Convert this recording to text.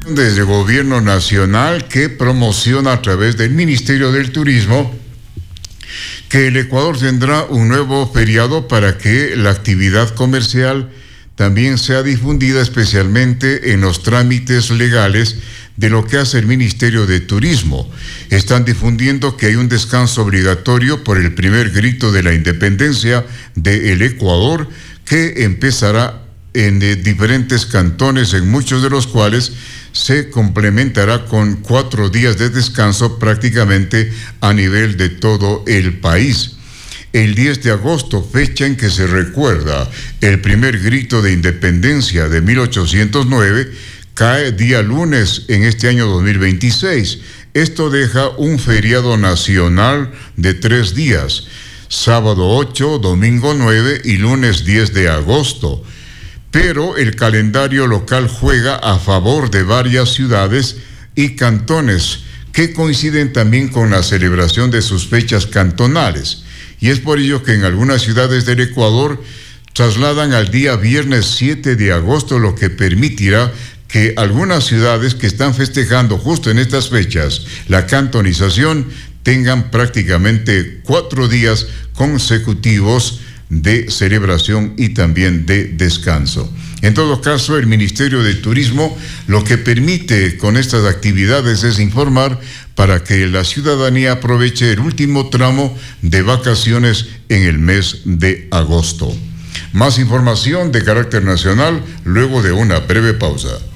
Desde el Gobierno Nacional, que promociona a través del Ministerio del Turismo que el Ecuador tendrá un nuevo feriado para que la actividad comercial también sea difundida, especialmente en los trámites legales de lo que hace el Ministerio de Turismo. Están difundiendo que hay un descanso obligatorio por el primer grito de la independencia del Ecuador, que empezará en diferentes cantones, en muchos de los cuales se complementará con 4 días de descanso prácticamente a nivel de todo el país. El 10 de agosto, fecha en que se recuerda el primer grito de independencia de 1809, cae día lunes en este año 2026. Esto deja un feriado nacional de 3 días, sábado 8, domingo 9 y lunes 10 de agosto. Pero el calendario local juega a favor de varias ciudades y cantones que coinciden también con la celebración de sus fechas cantonales. Y es por ello que en algunas ciudades del Ecuador trasladan al día viernes 7 de agosto, lo que permitirá que algunas ciudades que están festejando justo en estas fechas la cantonización tengan prácticamente 4 días consecutivos de celebración y también de descanso. En todo caso, el Ministerio de Turismo lo que permite con estas actividades es informar para que la ciudadanía aproveche el último tramo de vacaciones en el mes de agosto. Más información de carácter nacional luego de una breve pausa.